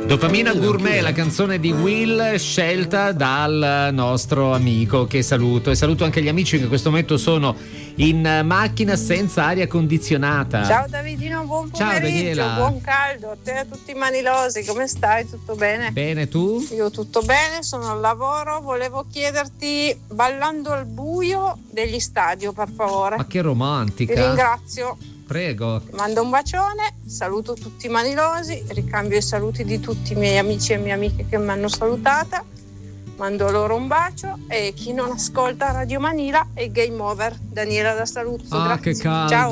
Dopamina Gourmet, la canzone di Will scelta dal nostro amico che saluto, e saluto anche gli amici che in questo momento sono in macchina senza aria condizionata. Ciao Davidino, buon pomeriggio, Ciao, buon caldo a te e a tutti i manilosi, come stai? Tutto bene? Bene, tu? Io tutto bene, sono al lavoro, volevo chiederti Ballando al buio degli Stadio, per favore. Ma che romantica. Ti ringrazio. Prego. Ti mando un bacione, saluto tutti i manilosi, ricambio i saluti di tutti i miei amici e mie amiche che mi hanno salutata, mando loro un bacio, e chi non ascolta Radio Manila è Game Over. Daniela da Saluzzo. Ah, grazie. che caldo. Ciao.